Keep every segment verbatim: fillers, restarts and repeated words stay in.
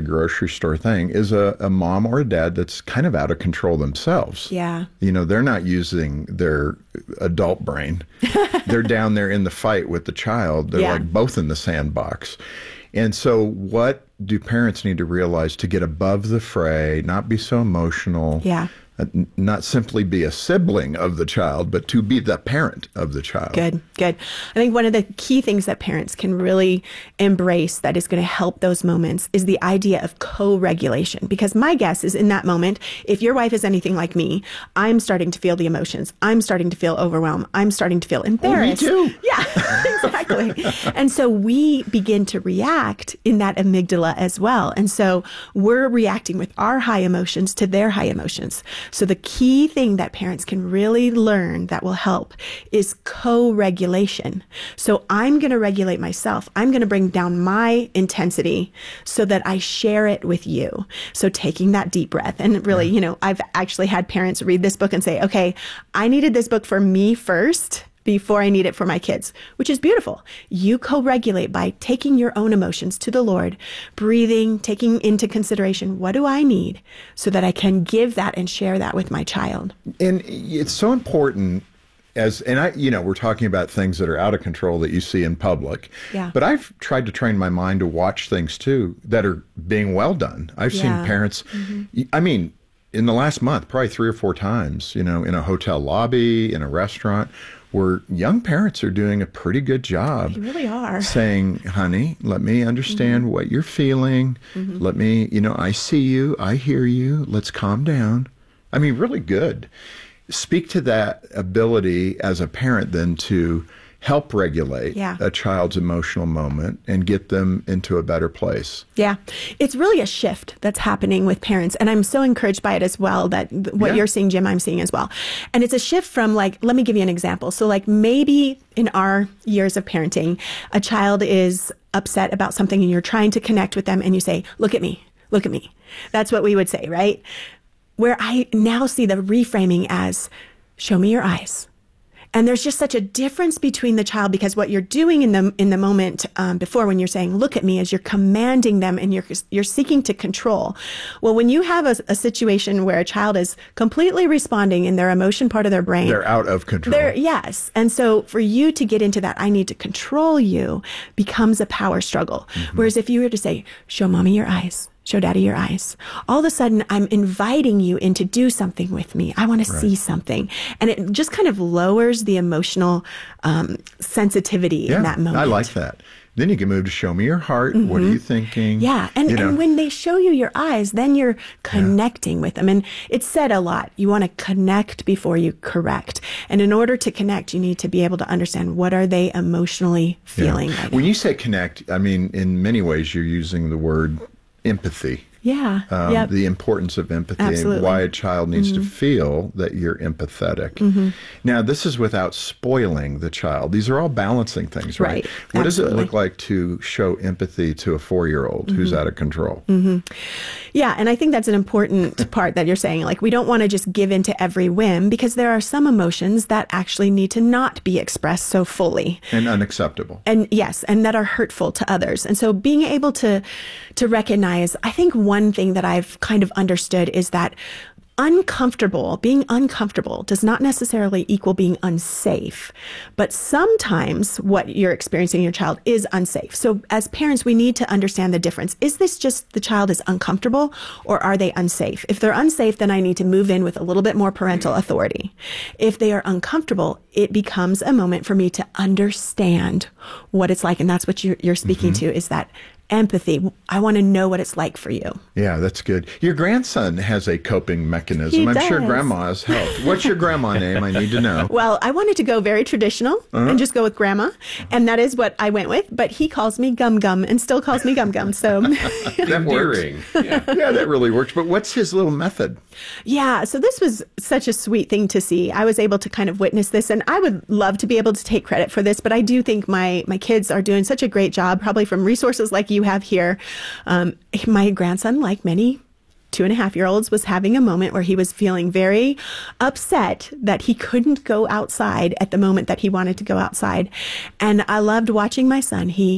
a grocery store thing, is a, a mom or a dad that's kind of out of control themselves. Yeah. You know, they're not using their adult brain. They're down there in the fight with the child. They're Yeah. like both in the sandbox. And so what do parents need to realize to get above the fray, not be so emotional, Yeah. uh, n- not simply be a sibling of the child, but to be the parent of the child? Good, good. I think one of the key things that parents can really embrace that is going to help those moments is the idea of co-regulation. Because my guess is in that moment, if your wife is anything like me, I'm starting to feel the emotions. I'm starting to feel overwhelmed. I'm starting to feel embarrassed. Oh, me too. Yeah, exactly. And so we begin to react in that amygdala as well. And so we're reacting with our high emotions to their high emotions. So the key thing that parents can really learn that will help is co-regulation. So I'm going to regulate myself. I'm going to bring down my intensity so that I share it with you. So taking that deep breath. And really, you know, I've actually had parents read this book and say, okay, I needed this book for me first before I need it for my kids, which is beautiful. You co-regulate by taking your own emotions to the Lord, breathing, taking into consideration, what do I need so that I can give that and share that with my child? And it's so important as, and I, you know, we're talking about things that are out of control that you see in public. Yeah. But I've tried to train my mind to watch things too that are being well done. I've Yeah. seen parents, mm-hmm. I mean, in the last month, probably three or four times, you know, in a hotel lobby, in a restaurant, where young parents are doing a pretty good job. They really are. Saying, honey, let me understand mm-hmm. what you're feeling. Mm-hmm. Let me, you know, I see you. I hear you. Let's calm down. I mean, really good. Speak to that ability as a parent then to help regulate yeah. a child's emotional moment and get them into a better place. Yeah. It's really a shift that's happening with parents. And I'm so encouraged by it as well, that th- what Yeah. you're seeing, Jim, I'm seeing as well. And it's a shift from like, let me give you an example. So like maybe in our years of parenting, a child is upset about something and you're trying to connect with them and you say, look at me, look at me. That's what we would say, right? Where I now see the reframing as, show me your eyes. And there's just such a difference between the child, because what you're doing in the in the moment um, before, when you're saying, look at me, is you're commanding them and you're you're seeking to control. Well, when you have a, a situation where a child is completely responding in their emotion part of their brain. They're out of control. They're, yes. And so for you to get into that, I need to control you, becomes a power struggle. Mm-hmm. Whereas if you were to say, show mommy your eyes. Show daddy your eyes. All of a sudden, I'm inviting you in to do something with me. I want to right. see something. And it just kind of lowers the emotional um, sensitivity yeah, in that moment. I like that. Then you can move to show me your heart. Mm-hmm. What are you thinking? Yeah. And, you know. and when they show you your eyes, then you're connecting yeah. with them. And it's said a lot. You want to connect before you correct. And in order to connect, you need to be able to understand, what are they emotionally feeling yeah. right When now? you say connect, I mean, in many ways, you're using the word empathy. Yeah. Um, yep. The importance of empathy Absolutely. and why a child needs mm-hmm. to feel that you're empathetic. Mm-hmm. Now, this is without spoiling the child. These are all balancing things, right? Right. What Absolutely. does it look like to show empathy to a four-year-old mm-hmm. who's out of control? Mm-hmm. Yeah, and I think that's an important part that you're saying. Like, we don't want to just give in to every whim, because there are some emotions that actually need to not be expressed so fully. And unacceptable. And yes, and that are hurtful to others. And so being able to to recognize, I think one thing that I've kind of understood is that uncomfortable, being uncomfortable does not necessarily equal being unsafe. But sometimes what you're experiencing in your child is unsafe. So as parents, we need to understand the difference. Is this just the child is uncomfortable, or are they unsafe? If they're unsafe, then I need to move in with a little bit more parental authority. If they are uncomfortable, it becomes a moment for me to understand what it's like. And that's what you're, you're speaking mm-hmm. to, is that empathy. I want to know what it's like for you. Yeah, that's good. Your grandson has a coping mechanism. He I'm does. sure grandma has helped. What's your grandma name? I need to know. Well, I wanted to go very traditional uh-huh. and just go with grandma. And that is what I went with. But he calls me Gum Gum and still calls me Gum Gum. So that works. Yeah. yeah, that really works. But what's his little method? Yeah, so this was such a sweet thing to see. I was able to kind of witness this, and I would love to be able to take credit for this, but I do think my my kids are doing such a great job, probably from resources like you have here. Um, my grandson, like many two and a half year olds, was having a moment where he was feeling very upset that he couldn't go outside at the moment that he wanted to go outside. And I loved watching my son. He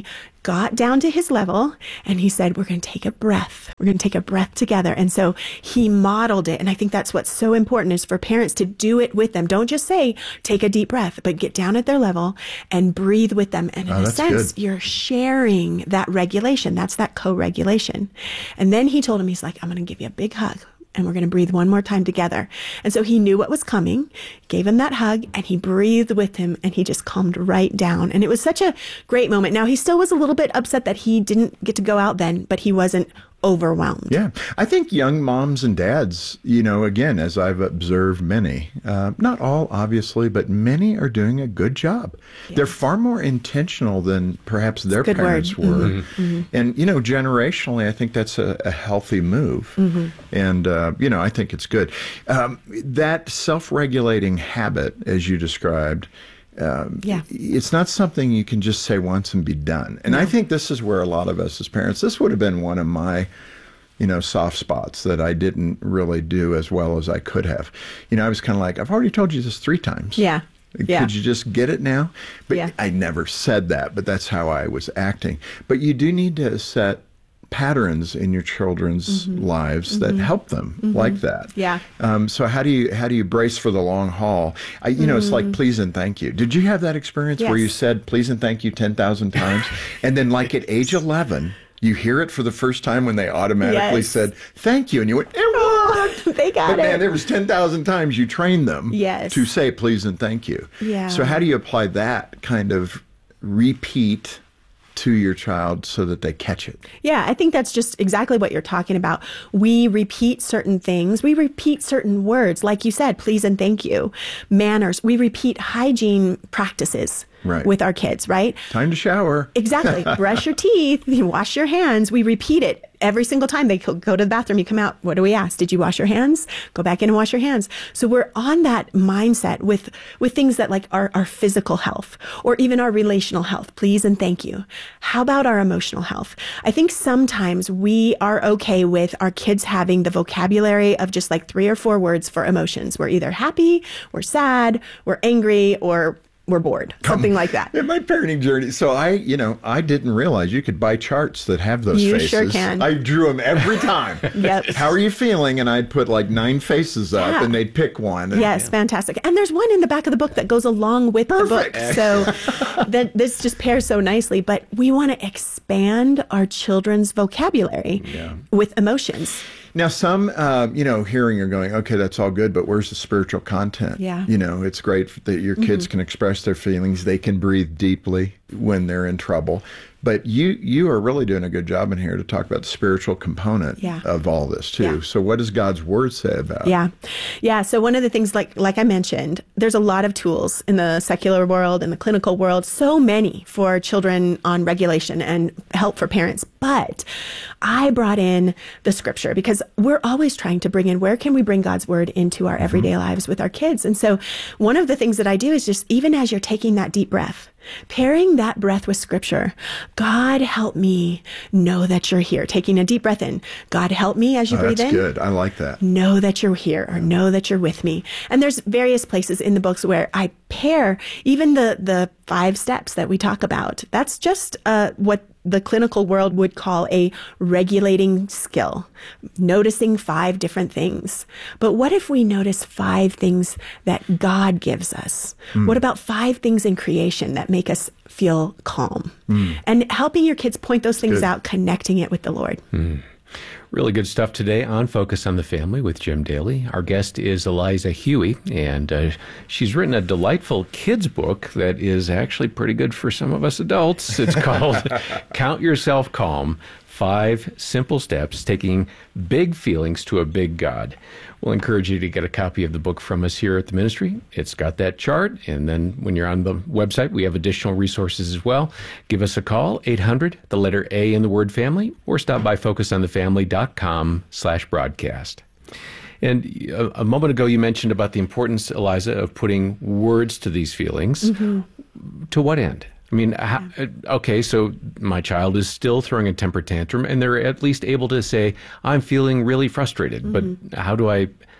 got down to his level and he said, we're going to take a breath. We're going to take a breath together. And so he modeled it. And I think that's what's so important is for parents to do it with them. Don't just say, take a deep breath, but get down at their level and breathe with them. And in Oh, a that's sense, good. you're sharing that regulation. That's that co-regulation. And then he told him, he's like, I'm going to give you a big hug. And we're going to breathe one more time together. And so he knew what was coming, gave him that hug, and he breathed with him, and he just calmed right down. And it was such a great moment. Now, he still was a little bit upset that he didn't get to go out then, but he wasn't overwhelmed. Yeah. I think young moms and dads, you know, again, as I've observed many, uh, not all obviously, but many are doing a good job. Yeah. They're far more intentional than perhaps their Good parents word. were. Mm-hmm. Mm-hmm. And, you know, generationally, I think that's a, a healthy move. Mm-hmm. And, uh, you know, I think it's good. Um, that self-regulating habit, as you described, Um, yeah. it's not something you can just say once and be done. And No. I think this is where a lot of us as parents, this would have been one of my, you know, soft spots that I didn't really do as well as I could have. You know, I was kind of like, I've already told you this three times. Yeah. Yeah. Could you just get it now? But Yeah. I never said that, but that's how I was acting. But you do need to set patterns in your children's Mm-hmm. lives mm-hmm. that help them mm-hmm. like that. Yeah. Um, so how do you how do you brace for the long haul? I, you mm-hmm. know, it's like please and thank you. Did you have that experience Yes. where you said please and thank you ten thousand times, and then like at age eleven, you hear it for the first time when they automatically Yes. said thank you, and you went, it worked. They got But man, it. there was ten thousand times you trained them Yes. to say please and thank you. Yeah. So how do you apply that kind of repeat to your child so that they catch it? Yeah, I think that's just exactly what you're talking about. We repeat certain things. We repeat certain words, like you said, please and thank you, manners. We repeat hygiene practices Right. with our kids, right? Time to shower. Exactly. Brush your teeth, you wash your hands. We repeat it every single time they go to the bathroom. You come out. What do we ask? Did you wash your hands? Go back in and wash your hands. So we're on that mindset with, with things that like our, our physical health or even our relational health. Please and thank you. How about our emotional health? I think sometimes we are okay with our kids having the vocabulary of just like three or four words for emotions. We're either happy, we're sad, we're angry, or we're bored, something like that. In my parenting journey, so I, you know, I didn't realize you could buy charts that have those You faces. sure can. I drew them every time. Yep. How are you feeling? And I'd put like nine faces up, Yeah. and they'd pick one. And, Yes, fantastic. And there's one in the back of the book that goes along with Perfect. the book. So that this just pairs so nicely. But we want to expand our children's vocabulary Yeah. with emotions. Now, some, uh, you know, hearing are going, okay, that's all good, but where's the spiritual content? Yeah. You know, it's great that your kids mm-hmm. can express their feelings. They can breathe deeply when they're in trouble. But you you are really doing a good job in here to talk about the spiritual component Yeah. of all this, too. Yeah. So what does God's Word say about it? Yeah. Yeah. So one of the things, like like I mentioned, there's a lot of tools in the secular world, in the clinical world, so many for children on regulation and help for parents. But I brought in the scripture because we're always trying to bring in, where can we bring God's Word into our everyday mm-hmm. lives with our kids? And so one of the things that I do is just, even as you're taking that deep breath, pairing that breath with scripture. God, help me know that you're here. Taking a deep breath in. God, help me as you oh, breathe that's in. That's good. I like that. Know that you're here, or know that you're with me. And there's various places in the books where I pair even the, the five steps that we talk about. That's just uh, what the clinical world would call a regulating skill, noticing five different things. But what if we notice five things that God gives us? Mm. What about five things in creation that make us feel calm? Mm. And helping your kids point those things Good. out, connecting it with the Lord. Mm. Really good stuff today on Focus on the Family with Jim Daly. Our guest is Eliza Huey, and uh, she's written a delightful kids book that is actually pretty good for some of us adults. It's called Count Yourself Calm, Five Simple Steps Taking Big Feelings to a Big God. We'll encourage you to get a copy of the book from us here at the ministry. It's got that chart, and then when you're on the website, we have additional resources as well. Give us a call, eight hundred, the letter A in the word family, or stop by focusonthefamily.com slash broadcast. And a, a moment ago, you mentioned about the importance, Eliza, of putting words to these feelings. Mm-hmm. To what end? I mean, how, okay, so my child is still throwing a temper tantrum, and they're at least able to say, I'm feeling really frustrated. Mm-hmm. But how do I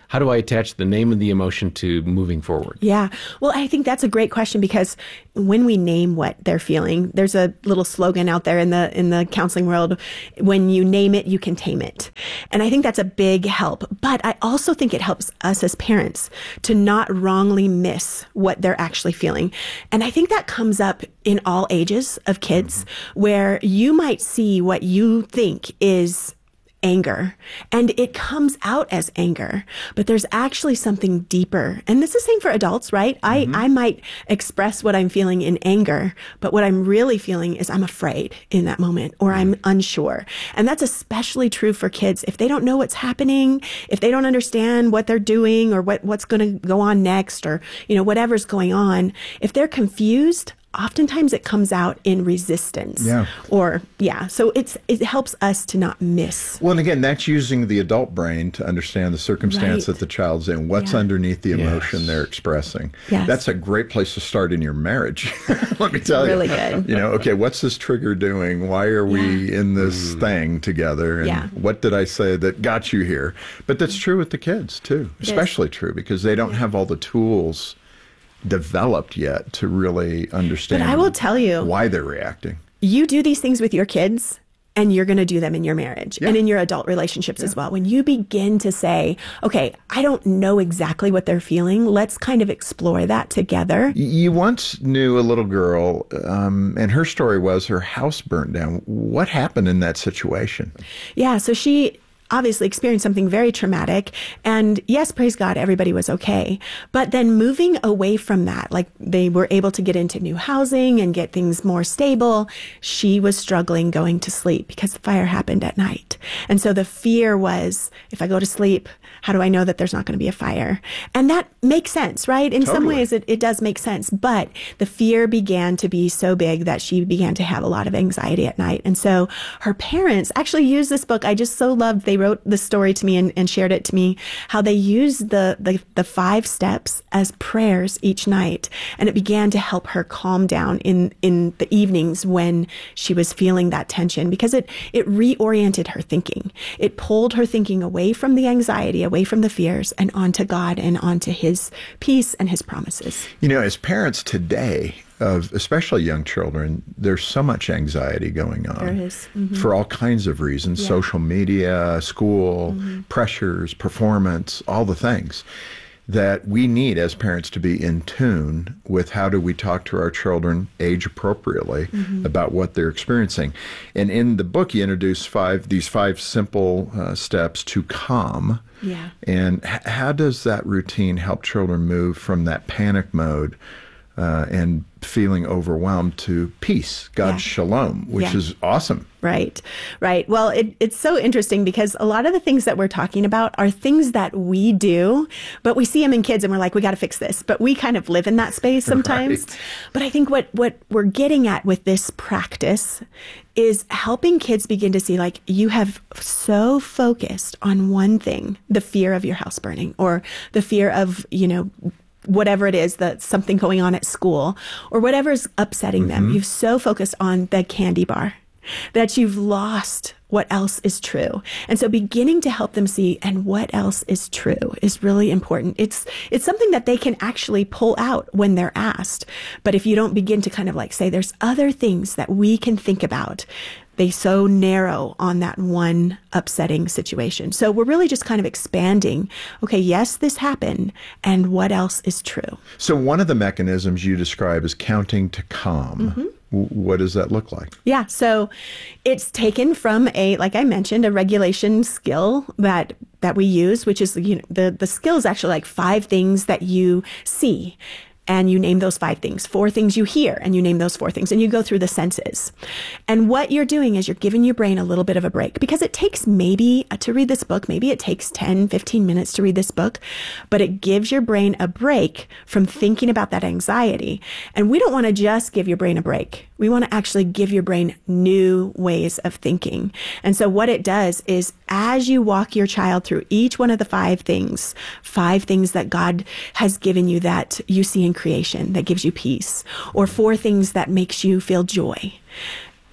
how do I attach the name of the emotion to moving forward? Yeah. Well, I think that's a great question, because when we name what they're feeling, there's a little slogan out there in the in the counseling world: when you name it, you can tame it. And I think that's a big help. But I also think it helps us as parents to not wrongly miss what they're actually feeling. And I think that comes up in all ages of kids, mm-hmm. where you might see what you think is anger, and it comes out as anger, but there's actually something deeper. And it's the same for adults, right? Mm-hmm. I, I might express what I'm feeling in anger, but what I'm really feeling is I'm afraid in that moment, or I'm unsure. And that's especially true for kids. If they don't know what's happening, if they don't understand what they're doing or what, what's going to go on next, or, you know, whatever's going on, if they're confused, oftentimes it comes out in resistance. Yeah. Or, yeah. So it's it helps us to not miss. Well, and again, that's using the adult brain to understand the circumstance Right. that the child's in, what's Yeah. underneath the emotion Yes. they're expressing. Yes. That's a great place to start in your marriage. Let me tell Really you. good. You know, okay, what's this trigger doing? Why are we Yeah. in this thing together? And Yeah. what did I say that got you here? But that's true with the kids, too. It Especially true because they don't have all the tools developed yet to really understand But I will tell you, why they're reacting. you do these things with your kids, and you're going to do them in your marriage Yeah. and in your adult relationships as well. When you begin to say, okay, I don't know exactly what they're feeling, let's kind of explore that together. You once knew a little girl, um, and her story was her house burned down. What happened in that situation? Yeah, so she obviously experienced something very traumatic. And yes, praise God, everybody was okay. But then moving away from that, like they were able to get into new housing and get things more stable, she was struggling going to sleep because the fire happened at night. And so the fear was, if I go to sleep, how do I know that there's not going to be a fire? And that makes sense, right? In some Totally. ways, it, it does make sense. But the fear began to be so big that she began to have a lot of anxiety at night. And so her parents actually used this book. I just so loved, they wrote the story to me and, and shared it to me, how they used the, the, the five steps as prayers each night. And it began to help her calm down in, in the evenings when she was feeling that tension, because it, it reoriented her thinking. It pulled her thinking away from the anxiety, away from the fears, and onto God and onto his peace and his promises. You know, as parents today, of especially young children, there's so much anxiety going on. There is. Mm-hmm. For all kinds of reasons, Yeah. social media, school, Mm-hmm. pressures, performance, all the things that we need as parents to be in tune with. How do we talk to our children age appropriately Mm-hmm. about what they're experiencing? And in the book, you introduce five these five simple uh, steps to calm. Yeah. And h- how does that routine help children move from that panic mode uh, and feeling overwhelmed to peace, God's Yeah. shalom, which Yeah. is awesome. Right, right. Well, it, it's so interesting because a lot of the things that we're talking about are things that we do, but we see them in kids and we're like, we got to fix this. But we kind of live in that space sometimes. Right. But I think what, what we're getting at with this practice is helping kids begin to see, like, you have so focused on one thing, the fear of your house burning, or the fear of, you know, whatever it is, that something going on at school, or whatever's upsetting them. You've so focused on the candy bar that you've lost what else is true. And so beginning to help them see, and what else is true, is really important. It's it's something that they can actually pull out when they're asked. But if you don't begin to kind of like say, there's other things that we can think about, they so narrow on that one upsetting situation. So we're really just kind of expanding, okay, yes, this happened, and what else is true? So one of the mechanisms you describe is counting to calm. Mm-hmm. W- What does that look like? Yeah, so it's taken from a, like I mentioned, a regulation skill that that we use, which is, you know, the the skill is actually like five things that you see, and you name those five things. Four things you hear, and you name those four things, and you go through the senses. And what you're doing is you're giving your brain a little bit of a break, because it takes maybe, to read this book, maybe it takes ten, fifteen minutes to read this book, but it gives your brain a break from thinking about that anxiety. And we don't want to just give your brain a break. We want to actually give your brain new ways of thinking. And so what it does is, as you walk your child through each one of the five things, five things that God has given you that you see in creation that gives you peace, or four things that makes you feel joy,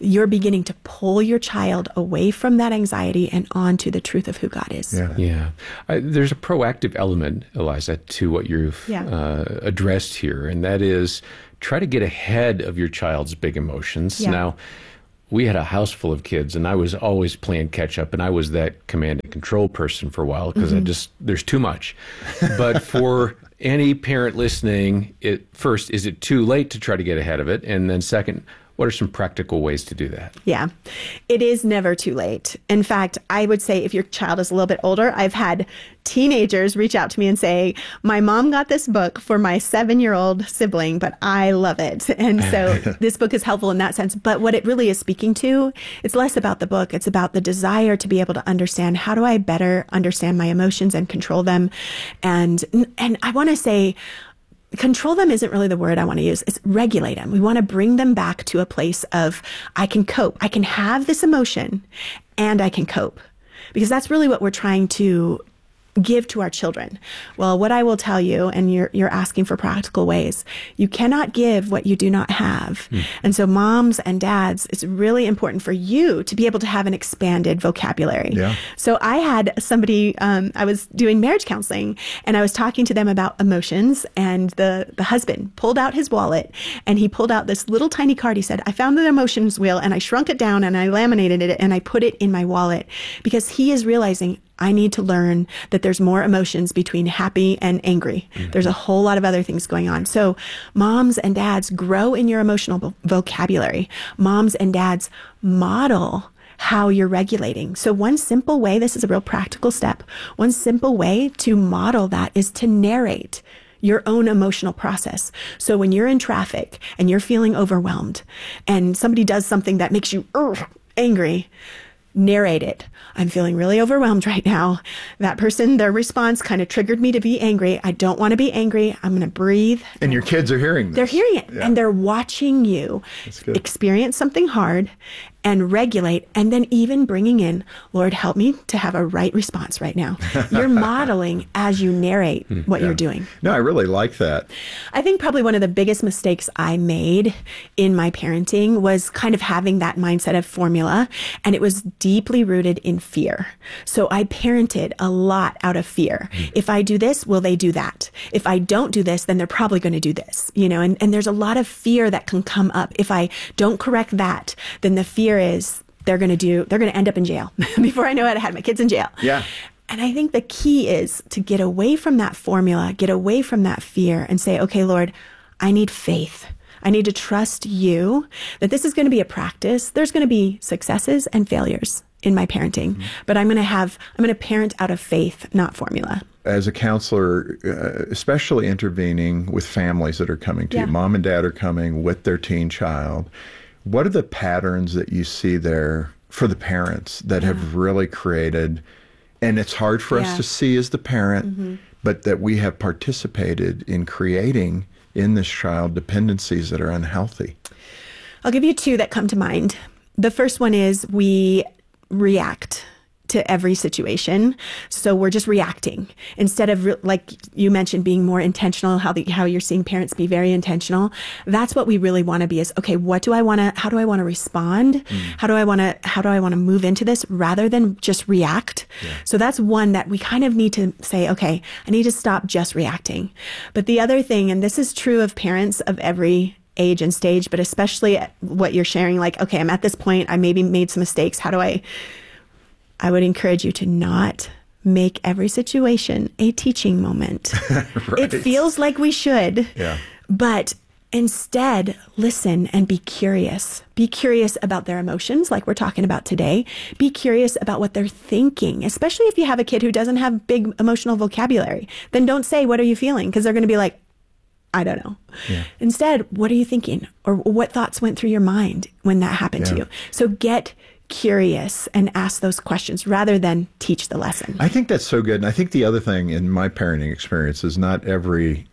you're beginning to pull your child away from that anxiety and onto the truth of who God is. Yeah. Yeah. I, there's a proactive element, Eliza, to what you've Yeah. uh, addressed here, and that is try to get ahead of your child's big emotions. Yeah. Now, we had a house full of kids, and I was always playing catch up, and I was that command and control person for a while because Mm-hmm. I just, there's too much. But for any parent listening, it, first, is it too late to try to get ahead of it? And then second, what are some practical ways to do that? Yeah, it is never too late. In fact, I would say if your child is a little bit older, I've had teenagers reach out to me and say, my mom got this book for my seven-year-old sibling, but I love it. And so this book is helpful in that sense. But what it really is speaking to, it's less about the book. It's about the desire to be able to understand, how do I better understand my emotions and control them? And, and I want to say, control them isn't really the word I want to use. It's regulate them. We want to bring them back to a place of, I can cope. I can have this emotion and I can cope. Because that's really what we're trying to give to our children. Well, what I will tell you, and you're you're asking for practical ways, you cannot give what you do not have. Mm. And so moms and dads, it's really important for you to be able to have an expanded vocabulary. Yeah. So I had somebody, um, I was doing marriage counseling, and I was talking to them about emotions, and the, the husband pulled out his wallet, and he pulled out this little tiny card. He said, I found the emotions wheel, and I shrunk it down, and I laminated it, and I put it in my wallet, because he is realizing, I need to learn that there's more emotions between happy and angry. Mm-hmm. There's a whole lot of other things going on. So moms and dads, grow in your emotional vo- vocabulary. Moms and dads, model how you're regulating. So one simple way, this is a real practical step, one simple way to model that is to narrate your own emotional process. So when you're in traffic and you're feeling overwhelmed and somebody does something that makes you uh, angry, narrate it. I'm feeling really overwhelmed right now. That person, their response kind of triggered me to be angry. I don't want to be angry. I'm going to breathe. And your kids are hearing this. They're hearing it. Yeah. And they're watching you experience something hard and regulate, and then even bringing in, Lord, help me to have a right response right now. You're modeling as you narrate what yeah. you're doing. No, I really like that. I think probably one of the biggest mistakes I made in my parenting was kind of having that mindset of formula, and it was deeply rooted in fear. So I parented a lot out of fear. Mm. If I do this, will they do that? If I don't do this, then they're probably going to do this, you know, and, and there's a lot of fear that can come up. If I don't correct that, then the fear is they're going to do, they're going to end up in jail. Before I know it, I had my kids in jail. Yeah. And I think the key is to get away from that formula, get away from that fear and say, okay, Lord, I need faith. I need to trust you that this is going to be a practice. There's going to be successes and failures in my parenting, mm-hmm. but I'm going to have, I'm going to parent out of faith, not formula. As a counselor, uh, especially intervening with families that are coming to yeah. you, mom and dad are coming with their teen child. What are the patterns that you see there for the parents that yeah. have really created, and it's hard for yeah. us to see as the parent, mm-hmm. but that we have participated in creating in this child dependencies that are unhealthy? I'll give you two that come to mind. The first one is we react to every situation. So we're just reacting instead of, re- like you mentioned, being more intentional, how the, how you're seeing parents be very intentional. That's what we really want to be is, okay, what do I want to, how do I want to respond? Mm. How do I want to, how do I want to move into this rather than just react? Yeah. So that's one that we kind of need to say, okay, I need to stop just reacting. But the other thing, and this is true of parents of every age and stage, but especially what you're sharing, like, okay, I'm at this point, I maybe made some mistakes. How do I, I would encourage you to not make every situation a teaching moment. Right. It feels like we should, yeah. but instead listen and be curious. Be curious about their emotions, like we're talking about today. Be curious about what they're thinking, especially if you have a kid who doesn't have big emotional vocabulary. Then don't say, what are you feeling? Because they're going to be like, I don't know. Yeah. Instead, what are you thinking? Or what thoughts went through your mind when that happened yeah. to you? So get curious and ask those questions rather than teach the lesson. I think that's so good. And I think the other thing in my parenting experience is not every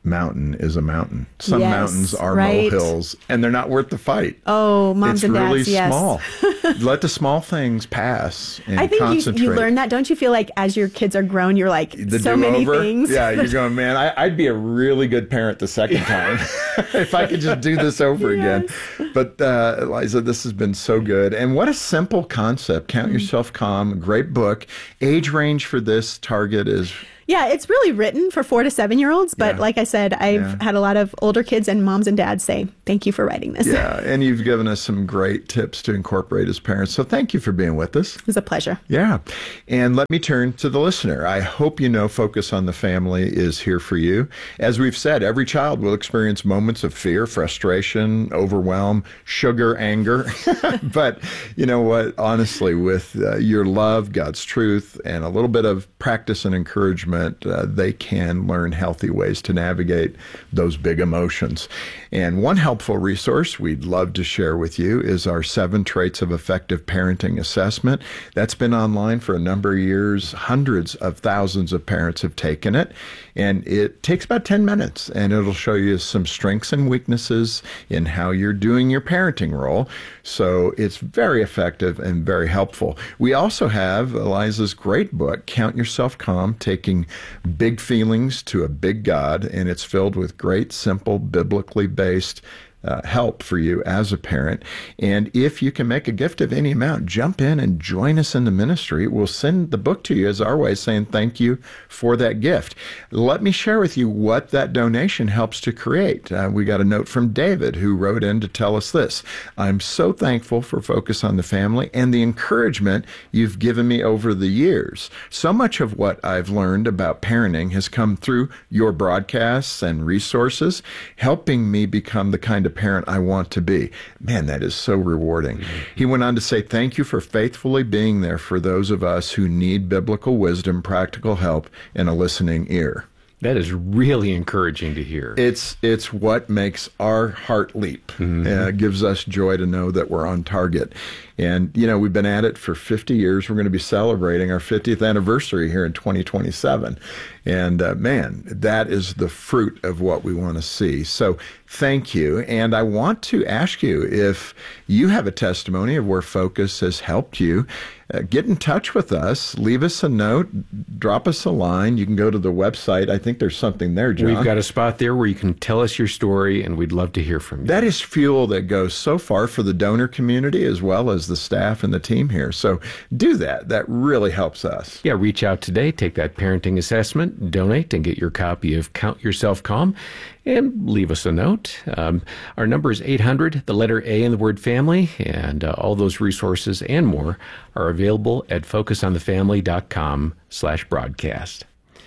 mountain is a mountain. Some Yes, mountains are right. molehills, and they're not worth the fight. Oh, moms it's and dads, really yes. small. Let the small things pass and I think concentrate. you, you learn that. Don't you feel like as your kids are grown, you're like, The so many do-over? things? Yeah, you're going, man, I, I'd be a really good parent the second time if I could just do this over Yes. again. But uh, Eliza, this has been so good. And what a simple concept. Count Mm. Yourself Calm, great book. Age range for this target is... Yeah, it's really written for four to seven year olds. But Yeah. like I said, I've Yeah. had a lot of older kids and moms and dads say, thank you for writing this. Yeah, and you've given us some great tips to incorporate as parents. So thank you for being with us. It was a pleasure. Yeah. And let me turn to the listener. I hope you know Focus on the Family is here for you. As we've said, every child will experience moments of fear, frustration, overwhelm, sugar, anger. But you know what? Honestly, with uh, your love, God's truth, and a little bit of practice and encouragement, uh, they can learn healthy ways to navigate those big emotions. And one helpful resource we'd love to share with you is our Seven Traits of Effective Parenting Assessment. That's been online for a number of years. Hundreds of thousands of parents have taken it. And it takes about ten minutes, and it'll show you some strengths and weaknesses in how you're doing your parenting role. So it's very effective and very helpful. We also have Eliza's great book, Count Yourself Calm, Taking Big Feelings to a Big God, and it's filled with great, simple, biblically based Uh, help for you as a parent. And if you can make a gift of any amount, jump in and join us in the ministry. We'll send the book to you as our way saying thank you for that gift. Let me share with you what that donation helps to create. Uh, we got a note from David who wrote in to tell us this. I'm so thankful for Focus on the Family and the encouragement you've given me over the years. So much of what I've learned about parenting has come through your broadcasts and resources, helping me become the kind of parent I want to be. Man, that is so rewarding. Mm-hmm. He went on to say, thank you for faithfully being there for those of us who need biblical wisdom, practical help, and a listening ear. That is really encouraging to hear. It's it's what makes our heart leap. Mm-hmm. Uh, gives us joy to know that we're on target. And, you know, we've been at it for fifty years. We're going to be celebrating our fiftieth anniversary here in twenty twenty-seven. And, uh, man, that is the fruit of what we want to see. So thank you. And I want to ask you if you have a testimony of where Focus has helped you. Uh, get in touch with us. Leave us a note. Drop us a line. You can go to the website. I think there's something there, John. We've got a spot there where you can tell us your story, and we'd love to hear from you. That is fuel that goes so far for the donor community as well as the staff and the team here. So do that. That really helps us. Yeah, reach out today, take that parenting assessment, donate, and get your copy of Count Yourself Calm, and leave us a note. Um, our number is eight hundred, the letter A in the word family, and uh, all those resources and more are available at focusonthefamily.com slash broadcast.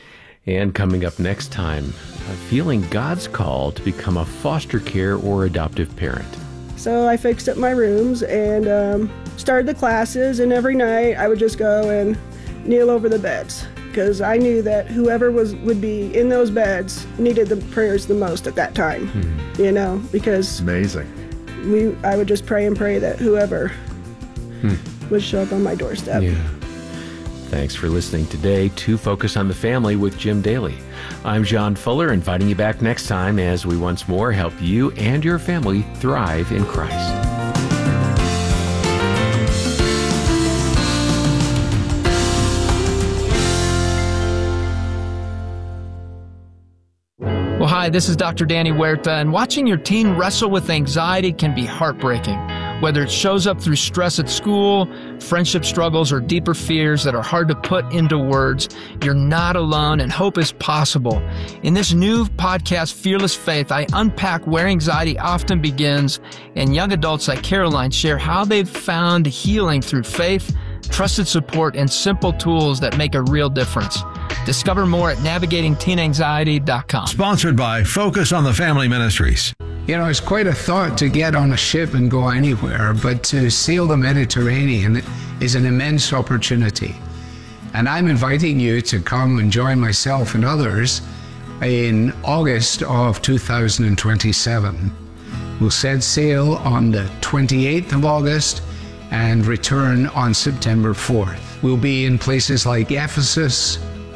And coming up next time, uh, feeling God's call to become a foster care or adoptive parent. So I fixed up my rooms and um, started the classes, and every night I would just go and kneel over the beds, because I knew that whoever was would be in those beds needed the prayers the most at that time. Hmm. You know, because amazing. We I would just pray and pray that whoever hmm. would show up on my doorstep. Yeah. Thanks for listening today to Focus on the Family with Jim Daly. I'm John Fuller, inviting you back next time as we once more help you and your family thrive in Christ. Well, hi, this is Doctor Danny Huerta, and watching your teen wrestle with anxiety can be heartbreaking. Whether it shows up through stress at school, friendship struggles, or deeper fears that are hard to put into words, you're not alone and hope is possible. In this new podcast, Fearless Faith, I unpack where anxiety often begins, and young adults like Caroline share how they've found healing through faith, trusted support, and simple tools that make a real difference. Discover more at navigating teen anxiety dot com. Sponsored by Focus on the Family Ministries. You know, it's quite a thought to get on a ship and go anywhere, but to sail the Mediterranean is an immense opportunity. And I'm inviting you to come and join myself and others in August of two thousand twenty-seven. We'll set sail on the twenty-eighth of August and return on September fourth. We'll be in places like Ephesus,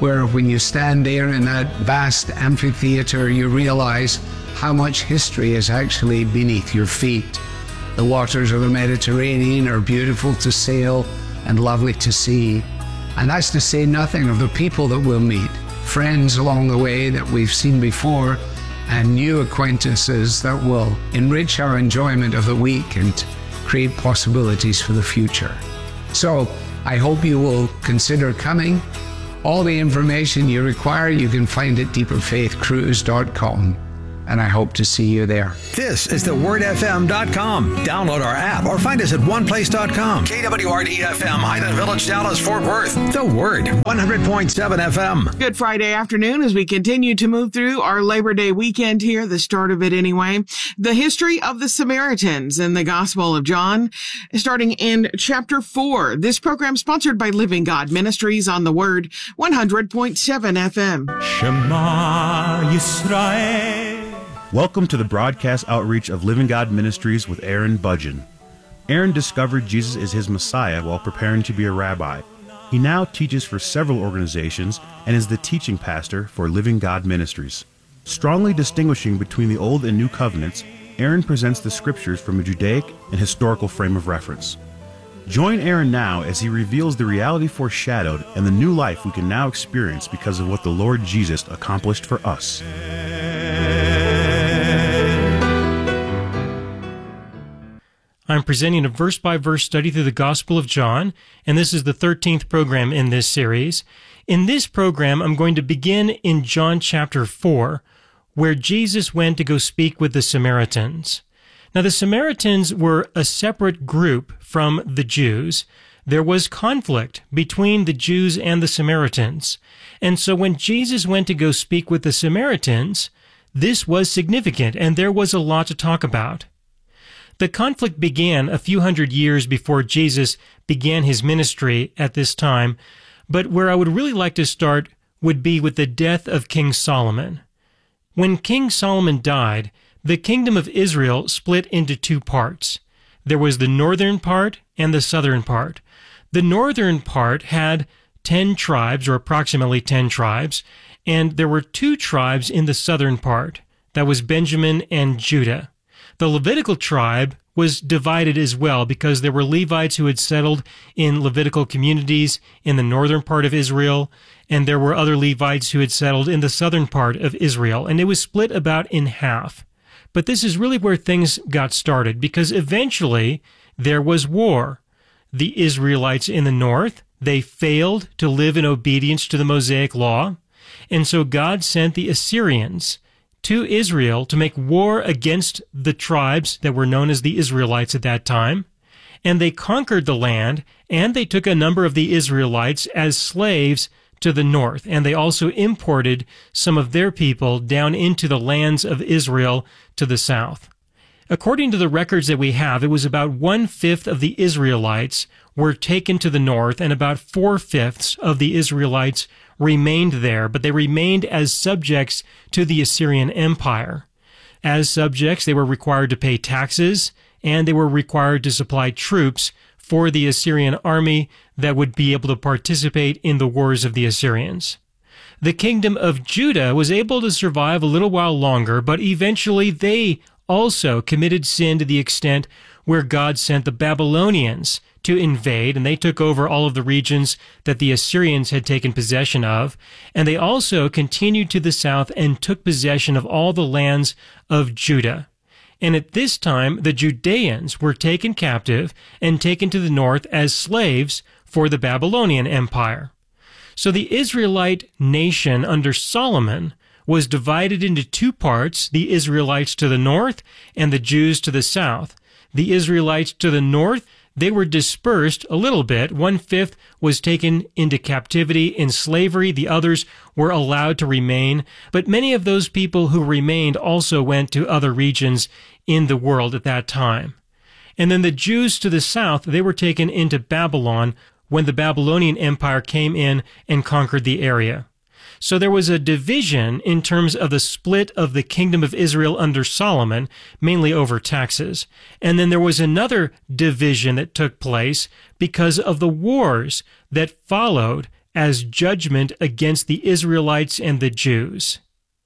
where when you stand there in that vast amphitheater, you realize how much history is actually beneath your feet. The waters of the Mediterranean are beautiful to sail and lovely to see. And that's to say nothing of the people that we'll meet, friends along the way that we've seen before, and new acquaintances that will enrich our enjoyment of the week and create possibilities for the future. So I hope you will consider coming. All the information you require you can find at deeper faith cruise dot com. And I hope to see you there. This is the word f m dot com. Download our app or find us at one place dot com. K W R D F M, Highland Village, Dallas, Fort Worth. The Word, one hundred point seven F M. Good Friday afternoon as we continue to move through our Labor Day weekend here, the start of it anyway. The history of the Samaritans in the Gospel of John, starting in chapter four. This program sponsored by Living God Ministries on the Word, one hundred point seven F M. Shema Yisrael. Welcome to the broadcast outreach of Living God Ministries with Aaron Budgeon. Aaron discovered Jesus is his Messiah while preparing to be a rabbi. He now teaches for several organizations and is the teaching pastor for Living God Ministries. Strongly distinguishing between the Old and New Covenants, Aaron presents the scriptures from a Judaic and historical frame of reference. Join Aaron now as he reveals the reality foreshadowed and the new life we can now experience because of what the Lord Jesus accomplished for us. I'm presenting a verse-by-verse study through the Gospel of John, and this is the thirteenth program in this series. In this program, I'm going to begin in John chapter four, where Jesus went to go speak with the Samaritans. Now, the Samaritans were a separate group from the Jews. There was conflict between the Jews and the Samaritans. And so when Jesus went to go speak with the Samaritans, this was significant, and there was a lot to talk about. The conflict began a few hundred years before Jesus began his ministry at this time, but where I would really like to start would be with the death of King Solomon. When King Solomon died, the kingdom of Israel split into two parts. There was the northern part and the southern part. The northern part had ten tribes, or approximately ten tribes, and there were two tribes in the southern part. That was Benjamin and Judah. The Levitical tribe was divided as well because there were Levites who had settled in Levitical communities in the northern part of Israel, and there were other Levites who had settled in the southern part of Israel, and it was split about in half. But this is really where things got started, because eventually there was war. The Israelites in the north, they failed to live in obedience to the Mosaic law, and so God sent the Assyrians to Israel to make war against the tribes that were known as the Israelites at that time, and they conquered the land, and they took a number of the Israelites as slaves to the north, and they also imported some of their people down into the lands of Israel to the south. According to the records that we have, it was about one-fifth of the Israelites were taken to the north, and about four-fifths of the Israelites remained there, but they remained as subjects to the Assyrian Empire. As subjects, they were required to pay taxes, and they were required to supply troops for the Assyrian army that would be able to participate in the wars of the Assyrians. The kingdom of Judah was able to survive a little while longer, but eventually they also committed sin to the extent where God sent the Babylonians to invade, and they took over all of the regions that the Assyrians had taken possession of, and they also continued to the south and took possession of all the lands of Judah. And at this time, the Judeans were taken captive and taken to the north as slaves for the Babylonian Empire. So the Israelite nation under Solomon was divided into two parts, the Israelites to the north and the Jews to the south. The Israelites to the north, they were dispersed a little bit. One-fifth was taken into captivity in slavery. The others were allowed to remain. But many of those people who remained also went to other regions in the world at that time. And then the Jews to the south, they were taken into Babylon when the Babylonian Empire came in and conquered the area. So there was a division in terms of the split of the kingdom of Israel under Solomon, mainly over taxes. And then there was another division that took place because of the wars that followed as judgment against the Israelites and the Jews.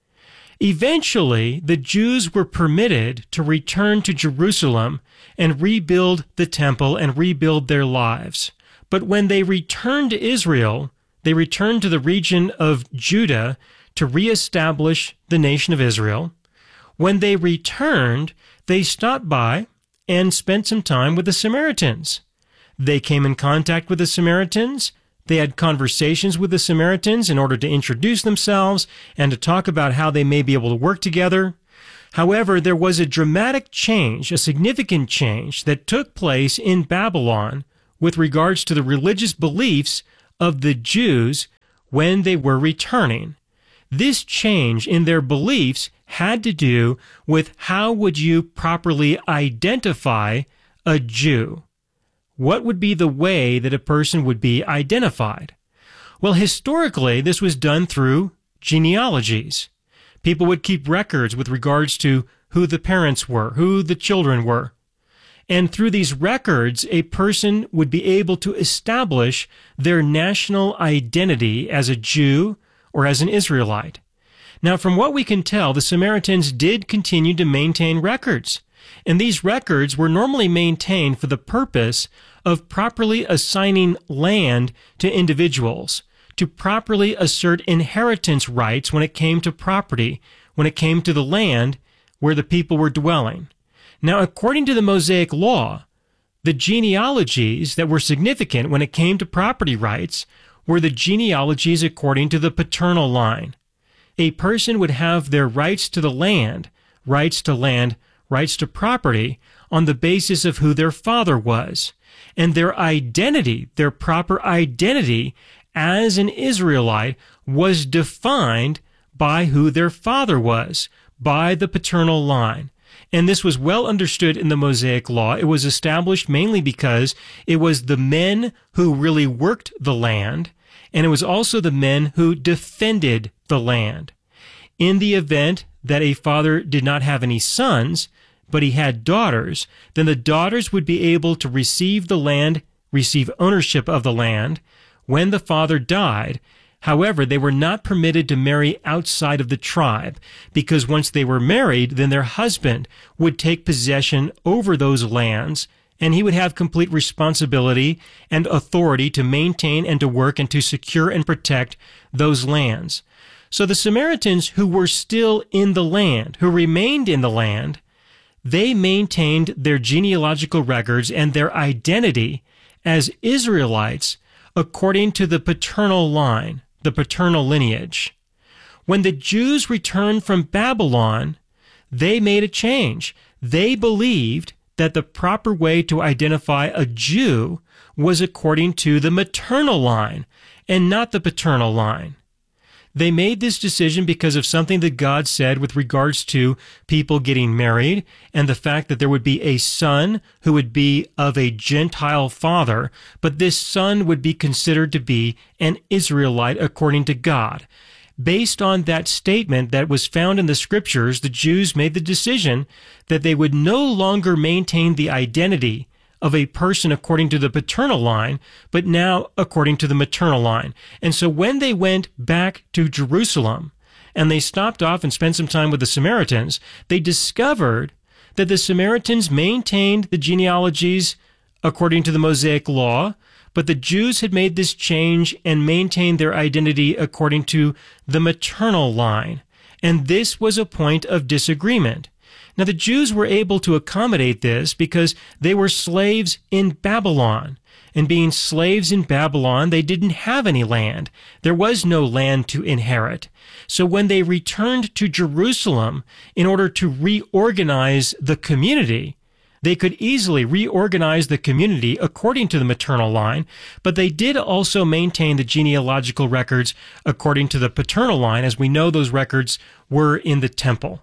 Eventually, the Jews were permitted to return to Jerusalem and rebuild the temple and rebuild their lives. But when they returned to Israel, they returned to the region of Judah to reestablish the nation of Israel. When they returned, they stopped by and spent some time with the Samaritans. They came in contact with the Samaritans. They had conversations with the Samaritans in order to introduce themselves and to talk about how they may be able to work together. However, there was a dramatic change, a significant change that took place in Babylon with regards to the religious beliefs of the Jews when they were returning. This change in their beliefs had to do with how would you properly identify a Jew? What would be the way that a person would be identified? Well, historically, this was done through genealogies. People would keep records with regards to who the parents were, who the children were. And through these records, a person would be able to establish their national identity as a Jew or as an Israelite. Now, from what we can tell, the Samaritans did continue to maintain records. And these records were normally maintained for the purpose of properly assigning land to individuals, to properly assert inheritance rights when it came to property, when it came to the land where the people were dwelling. Now, according to the Mosaic Law, the genealogies that were significant when it came to property rights were the genealogies according to the paternal line. A person would have their rights to the land, rights to land, rights to property on the basis of who their father was. And their identity, their proper identity as an Israelite was defined by who their father was, by the paternal line. And this was well understood in the Mosaic Law. It was established mainly because it was the men who really worked the land, and it was also the men who defended the land. In the event that a father did not have any sons, but he had daughters, then the daughters would be able to receive the land, receive ownership of the land when the father died. However, they were not permitted to marry outside of the tribe, because once they were married, then their husband would take possession over those lands, and he would have complete responsibility and authority to maintain and to work and to secure and protect those lands. So the Samaritans who were still in the land, who remained in the land, they maintained their genealogical records and their identity as Israelites according to the paternal line, the paternal lineage. When the Jews returned from Babylon, they made a change. They believed that the proper way to identify a Jew was according to the maternal line and not the paternal line. They made this decision because of something that God said with regards to people getting married and the fact that there would be a son who would be of a Gentile father, but this son would be considered to be an Israelite according to God. Based on that statement that was found in the scriptures, the Jews made the decision that they would no longer maintain the identity of a person according to the paternal line, but now according to the maternal line. And so when they went back to Jerusalem and they stopped off and spent some time with the Samaritans, they discovered that the Samaritans maintained the genealogies according to the Mosaic Law, but the Jews had made this change and maintained their identity according to the maternal line. And this was a point of disagreement. Now, the Jews were able to accommodate this because they were slaves in Babylon. And being slaves in Babylon, they didn't have any land. There was no land to inherit. So when they returned to Jerusalem in order to reorganize the community, they could easily reorganize the community according to the maternal line, but they did also maintain the genealogical records according to the paternal line, as we know those records were in the temple.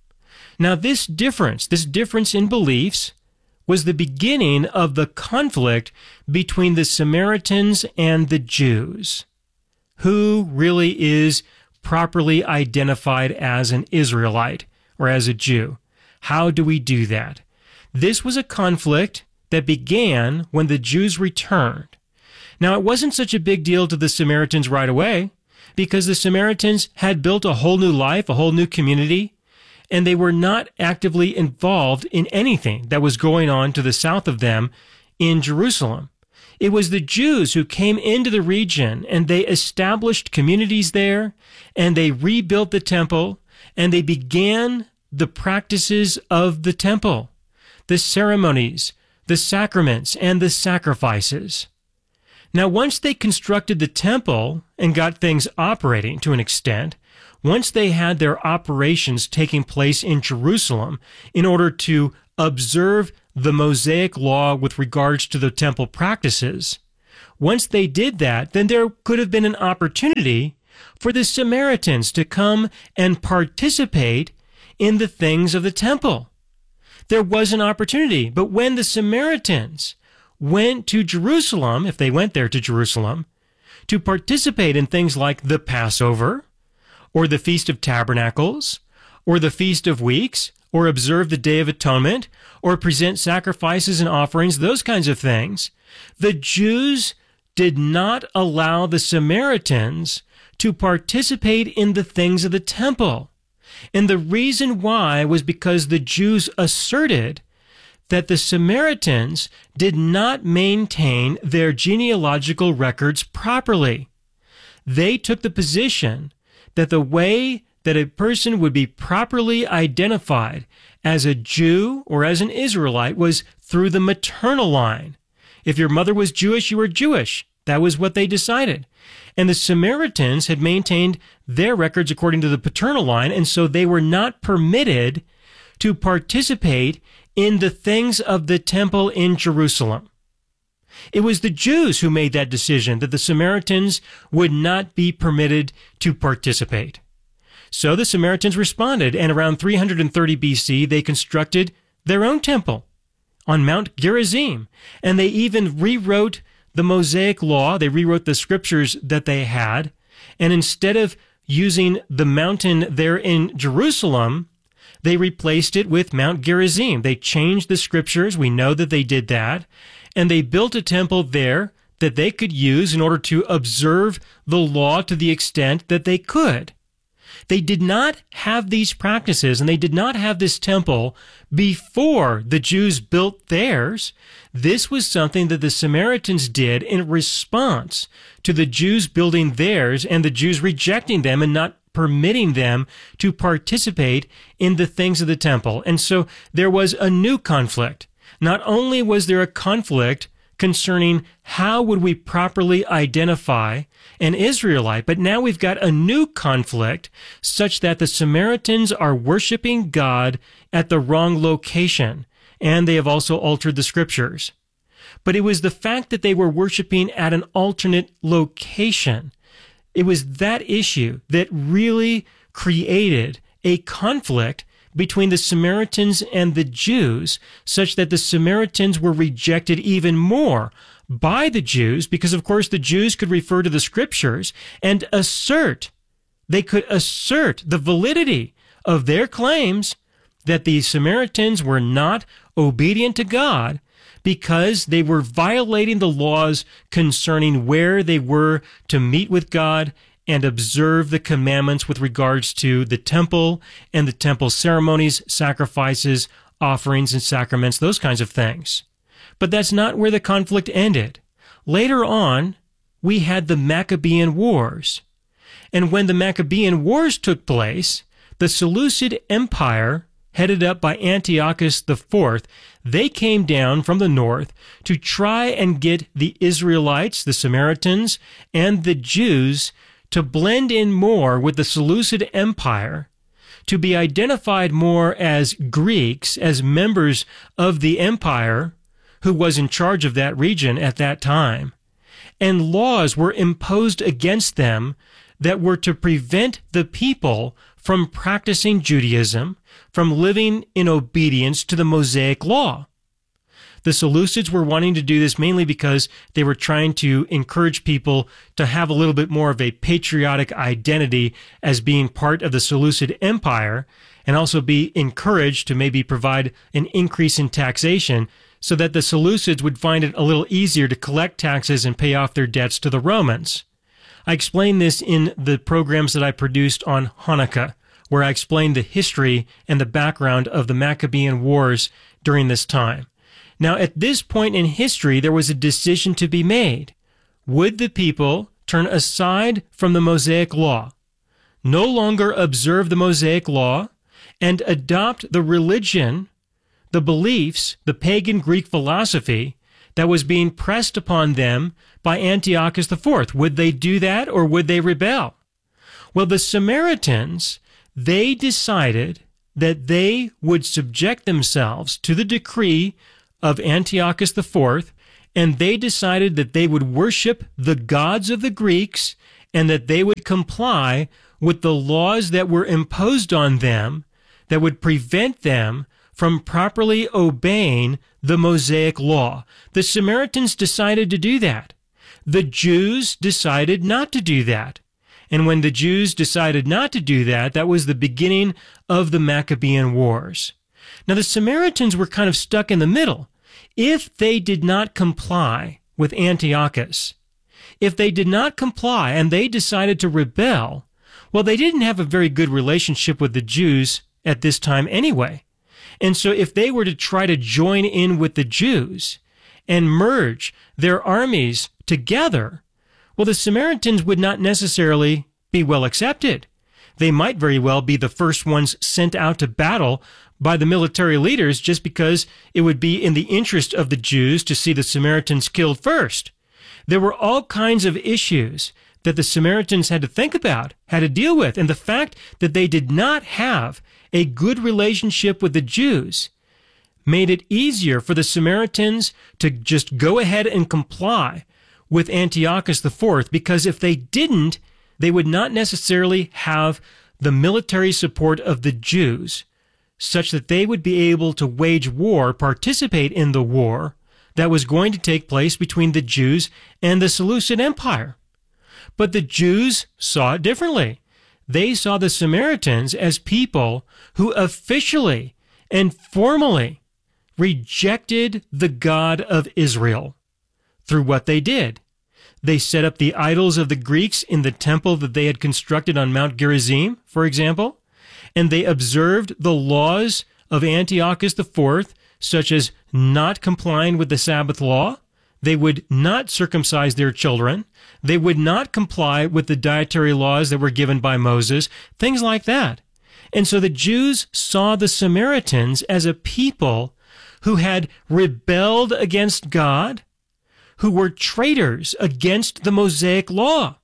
Now, this difference, this difference in beliefs, was the beginning of the conflict between the Samaritans and the Jews. Who really is properly identified as an Israelite or as a Jew? How do we do that? This was a conflict that began when the Jews returned. Now, it wasn't such a big deal to the Samaritans right away, because the Samaritans had built a whole new life, a whole new community, and they were not actively involved in anything that was going on to the south of them in Jerusalem. It was the Jews who came into the region, and they established communities there, and they rebuilt the temple, and they began the practices of the temple, the ceremonies, the sacraments, and the sacrifices. Now, once they constructed the temple and got things operating to an extent, once they had their operations taking place in Jerusalem in order to observe the Mosaic law with regards to the temple practices, once they did that, then there could have been an opportunity for the Samaritans to come and participate in the things of the temple. There was an opportunity, but when the Samaritans went to Jerusalem, if they went there to Jerusalem, to participate in things like the Passover, or the Feast of Tabernacles, or the Feast of Weeks, or observe the Day of Atonement, or present sacrifices and offerings, those kinds of things, the Jews did not allow the Samaritans to participate in the things of the temple. And the reason why was because the Jews asserted that the Samaritans did not maintain their genealogical records properly. They took the position that the way that a person would be properly identified as a Jew or as an Israelite was through the maternal line. If your mother was Jewish, you were Jewish. That was what they decided. And the Samaritans had maintained their records according to the paternal line, and so they were not permitted to participate in the things of the temple in Jerusalem. It was the Jews who made that decision that the Samaritans would not be permitted to participate. So the Samaritans responded, and around three hundred thirty B C, they constructed their own temple on Mount Gerizim, and they even rewrote the Mosaic law. They rewrote the scriptures that they had, and instead of using the mountain there in Jerusalem, they replaced it with Mount Gerizim. They changed the scriptures. We know that they did that. And they built a temple there that they could use in order to observe the law to the extent that they could. They did not have these practices, and they did not have this temple before the Jews built theirs. This was something that the Samaritans did in response to the Jews building theirs and the Jews rejecting them and not permitting them to participate in the things of the temple. And so there was a new conflict. Not only was there a conflict concerning how would we properly identify an Israelite, but now we've got a new conflict such that the Samaritans are worshiping God at the wrong location, and they have also altered the scriptures. But it was the fact that they were worshiping at an alternate location. It was that issue that really created a conflict between the Samaritans and the Jews, such that the Samaritans were rejected even more by the Jews, because of course the Jews could refer to the scriptures and assert, they could assert the validity of their claims that the Samaritans were not obedient to God because they were violating the laws concerning where they were to meet with God and observe the commandments with regards to the temple and the temple ceremonies, sacrifices, offerings, and sacraments, those kinds of things. But that's not where the conflict ended. Later on, we had the Maccabean Wars. And when the Maccabean Wars took place, the Seleucid Empire, headed up by Antiochus the Fourth, they came down from the north to try and get the Israelites, the Samaritans, and the Jews to blend in more with the Seleucid Empire, to be identified more as Greeks, as members of the empire who was in charge of that region at that time. And laws were imposed against them that were to prevent the people from practicing Judaism, from living in obedience to the Mosaic law. The Seleucids were wanting to do this mainly because they were trying to encourage people to have a little bit more of a patriotic identity as being part of the Seleucid Empire, and also be encouraged to maybe provide an increase in taxation so that the Seleucids would find it a little easier to collect taxes and pay off their debts to the Romans. I explained this in the programs that I produced on Hanukkah, where I explained the history and the background of the Maccabean Wars during this time. Now, at this point in history, there was a decision to be made. Would the people turn aside from the Mosaic Law, no longer observe the Mosaic Law, and adopt the religion, the beliefs, the pagan Greek philosophy that was being pressed upon them by Antiochus the Fourth? Would they do that, or would they rebel? Well, the Samaritans, they decided that they would subject themselves to the decree of Antiochus the Fourth, and they decided that they would worship the gods of the Greeks and that they would comply with the laws that were imposed on them that would prevent them from properly obeying the Mosaic Law. The Samaritans decided to do that. The Jews decided not to do that. And when the Jews decided not to do that, that was the beginning of the Maccabean Wars. Now, the Samaritans were kind of stuck in the middle. If they did not comply with Antiochus, if they did not comply and they decided to rebel, well, they didn't have a very good relationship with the Jews at this time anyway. And so if they were to try to join in with the Jews and merge their armies together, well, the Samaritans would not necessarily be well accepted. They might very well be the first ones sent out to battle by the military leaders just because it would be in the interest of the Jews to see the Samaritans killed first. There were all kinds of issues that the Samaritans had to think about, had to deal with, and the fact that they did not have a good relationship with the Jews made it easier for the Samaritans to just go ahead and comply with Antiochus the Fourth, because if they didn't, they would not necessarily have the military support of the Jews, such that they would be able to wage war, participate in the war that was going to take place between the Jews and the Seleucid Empire. But the Jews saw it differently. They saw the Samaritans as people who officially and formally rejected the God of Israel through what they did. They set up the idols of the Greeks in the temple that they had constructed on Mount Gerizim, for example, and they observed the laws of Antiochus the Fourth, such as not complying with the Sabbath law. They would not circumcise their children. They would not comply with the dietary laws that were given by Moses, things like that. And so the Jews saw the Samaritans as a people who had rebelled against God, who were traitors against the Mosaic law.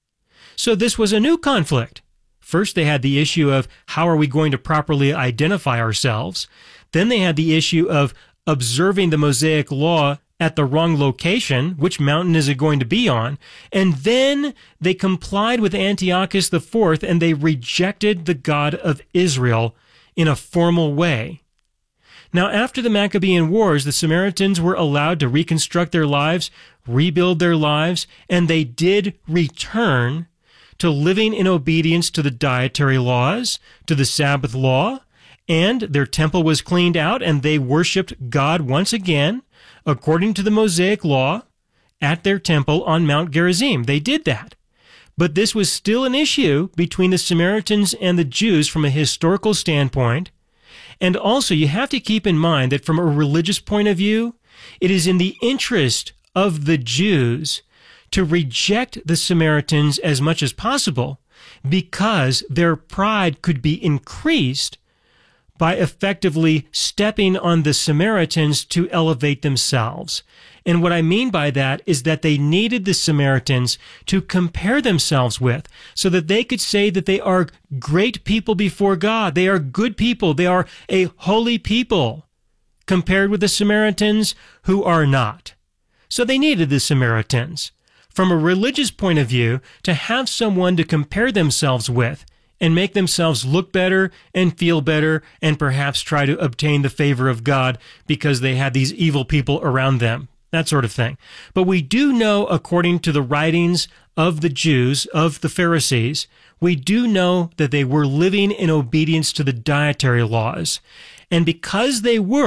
So this was a new conflict. First, they had the issue of how are we going to properly identify ourselves? Then they had the issue of observing the Mosaic law at the wrong location. Which mountain is it going to be on? And then they complied with Antiochus the Fourth, and they rejected the God of Israel in a formal way. Now, after the Maccabean Wars, the Samaritans were allowed to reconstruct their lives, rebuild their lives, and they did return to living in obedience to the dietary laws, to the Sabbath law, and their temple was cleaned out, and they worshiped God once again, according to the Mosaic law, at their temple on Mount Gerizim. They did that. But this was still an issue between the Samaritans and the Jews from a historical standpoint. And also, you have to keep in mind that from a religious point of view, it is in the interest of the Jews to reject the Samaritans as much as possible, because their pride could be increased by effectively stepping on the Samaritans to elevate themselves. And what I mean by that is that they needed the Samaritans to compare themselves with, so that they could say that they are great people before God. They are good people. They are a holy people, compared with the Samaritans who are not. So they needed the Samaritans, from a religious point of view, to have someone to compare themselves with and make themselves look better and feel better and perhaps try to obtain the favor of God because they had these evil people around them, that sort of thing. But we do know, according to the writings of the Jews, of the Pharisees, we do know that they were living in obedience to the dietary laws. And because they were,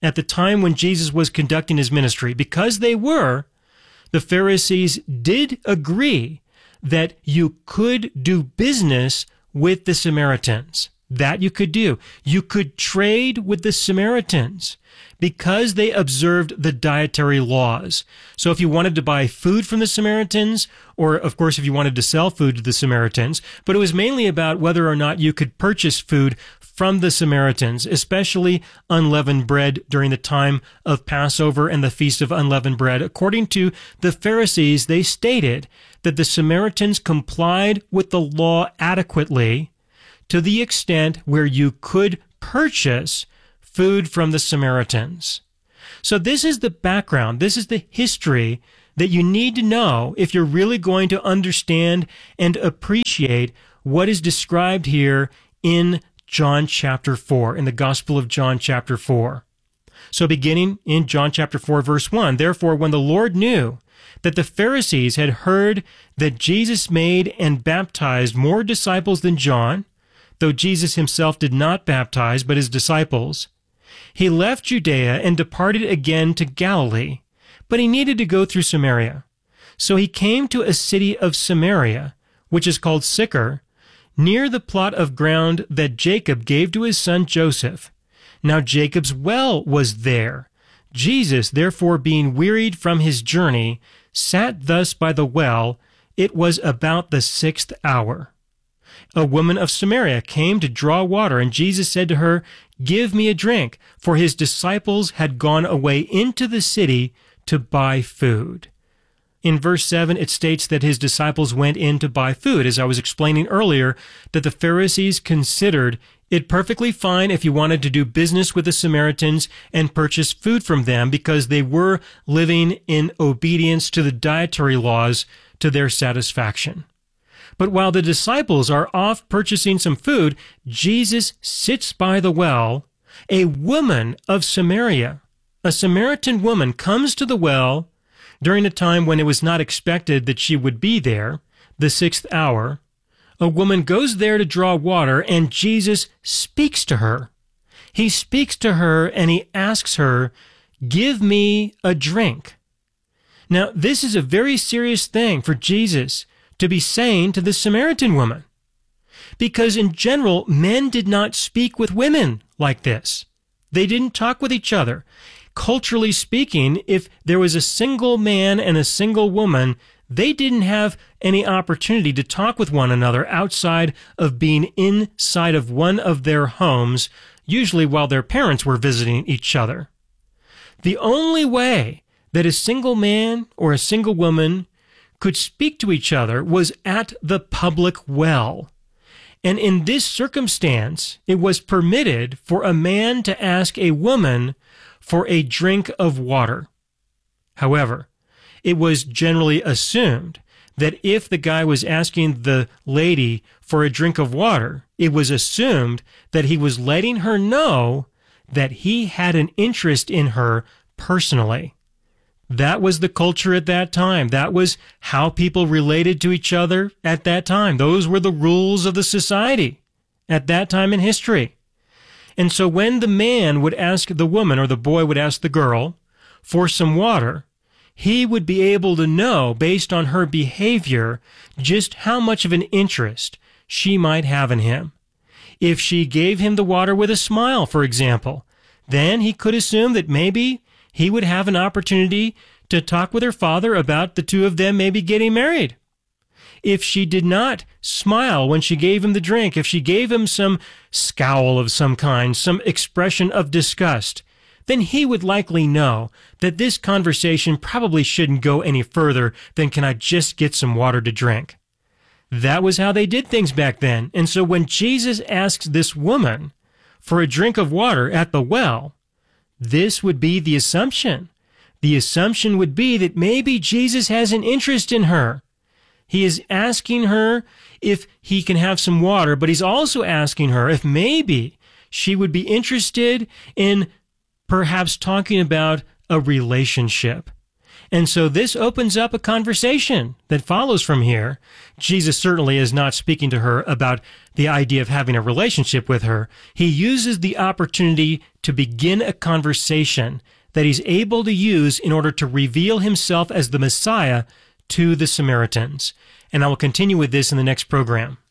at the time when Jesus was conducting his ministry, because they were, the Pharisees did agree that you could do business with the Samaritans. That you could do. You could trade with the Samaritans because they observed the dietary laws. So if you wanted to buy food from the Samaritans, or of course if you wanted to sell food to the Samaritans, but it was mainly about whether or not you could purchase food from the Samaritans, especially unleavened bread during the time of Passover and the Feast of Unleavened Bread. According to the Pharisees, they stated that the Samaritans complied with the law adequately to the extent where you could purchase food from the Samaritans. So this is the background. This is the history that you need to know if you're really going to understand and appreciate what is described here in John chapter four, in the Gospel of John chapter four. So beginning in John chapter four, verse one, therefore, when the Lord knew that the Pharisees had heard that Jesus made and baptized more disciples than John, though Jesus himself did not baptize, but his disciples, he left Judea and departed again to Galilee, but he needed to go through Samaria. So he came to a city of Samaria, which is called Sychar, near the plot of ground that Jacob gave to his son Joseph. Now Jacob's well was there. Jesus, therefore, being wearied from his journey, sat thus by the well. It was about the sixth hour. A woman of Samaria came to draw water, and Jesus said to her, "Give me a drink," for his disciples had gone away into the city to buy food. In verse seven, it states that his disciples went in to buy food. As I was explaining earlier, that the Pharisees considered it perfectly fine if you wanted to do business with the Samaritans and purchase food from them because they were living in obedience to the dietary laws to their satisfaction. But while the disciples are off purchasing some food, Jesus sits by the well. A woman of Samaria, a Samaritan woman, comes to the well during a time when it was not expected that she would be there, the sixth hour. A woman goes there to draw water, and Jesus speaks to her. He speaks to her, and he asks her, "Give me a drink." Now, this is a very serious thing for Jesus to be saying to the Samaritan woman, because in general, men did not speak with women like this. They didn't talk with each other. Culturally speaking, if there was a single man and a single woman, they didn't have any opportunity to talk with one another outside of being inside of one of their homes, usually while their parents were visiting each other. The only way that a single man or a single woman could speak to each other was at the public well. And in this circumstance, it was permitted for a man to ask a woman for a drink of water. However, it was generally assumed that if the guy was asking the lady for a drink of water, it was assumed that he was letting her know that he had an interest in her personally. That was the culture at that time. That was how people related to each other at that time. Those were the rules of the society at that time in history. And so when the man would ask the woman, or the boy would ask the girl for some water, he would be able to know, based on her behavior, just how much of an interest she might have in him. If she gave him the water with a smile, for example, then he could assume that maybe he would have an opportunity to talk with her father about the two of them maybe getting married. If she did not smile when she gave him the drink, if she gave him some scowl of some kind, some expression of disgust, then he would likely know that this conversation probably shouldn't go any further than, "Can I just get some water to drink?" That was how they did things back then. And so when Jesus asks this woman for a drink of water at the well, this would be the assumption. The assumption would be that maybe Jesus has an interest in her. He is asking her if he can have some water, but he's also asking her if maybe she would be interested in perhaps talking about a relationship. And so this opens up a conversation that follows from here. Jesus certainly is not speaking to her about the idea of having a relationship with her. He uses the opportunity to begin a conversation that he's able to use in order to reveal himself as the Messiah to the Samaritans. And I will continue with this in the next program.